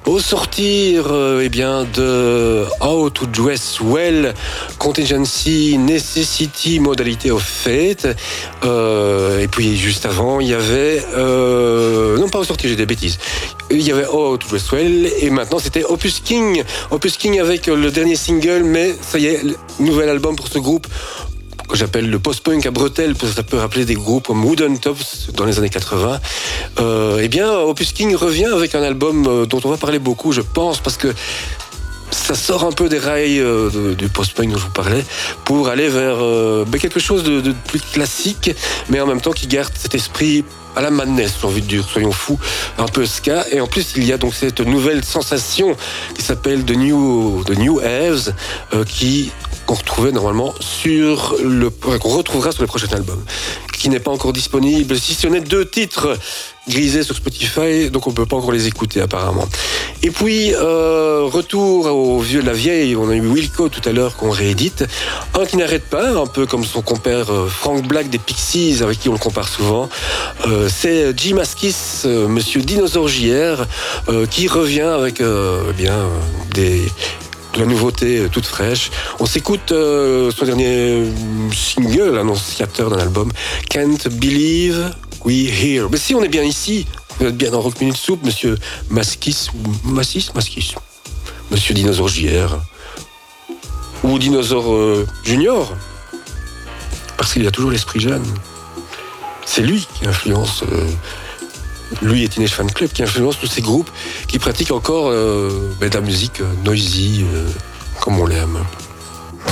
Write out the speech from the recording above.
Au sortir de How to Dress Well, Contingency, Necessity, Modality of Fate. Et puis juste avant, il y avait... non, pas au sortir, j'ai des bêtises. Il y avait How to Dress Well et maintenant c'était Opus King. Opus King avec le dernier single, mais ça y est, nouvel album pour ce groupe que j'appelle le post-punk à bretelles, parce que ça peut rappeler des groupes comme Wooden Tops dans les années 80. Opus King revient avec un album dont on va parler beaucoup, je pense, parce que ça sort un peu des rails du post-punk dont je vous parlais, pour aller vers quelque chose de plus classique, mais en même temps qui garde cet esprit à la Madness, j'ai envie de dire, soyons fous, un peu ska. Et en plus, il y a donc cette nouvelle sensation qui s'appelle The New Haves, qu'on retrouvait normalement qu'on retrouvera sur le prochain album, qui n'est pas encore disponible, si ce n'est 2 titres grisés sur Spotify, donc on ne peut pas encore les écouter apparemment. Et puis, retour la vieille, on a eu Wilco tout à l'heure qu'on réédite, un qui n'arrête pas, un peu comme son compère Frank Black des Pixies, avec qui on le compare souvent, c'est Jim Maskis, Monsieur Dinosaure JR, qui revient avec de la nouveauté toute fraîche. On s'écoute son dernier single, annonciateur d'un album, Can't Believe We Here. Mais si on est bien ici, vous êtes bien dans Rock Minute Soup, Monsieur Maskis, Monsieur Dinosaure JR, ou Dinosaure Junior, parce qu'il a toujours l'esprit jeune. C'est lui qui influence... lui et Teenage Fan Club, qui influence tous ces groupes qui pratiquent encore de la musique noisy, comme on l'aime.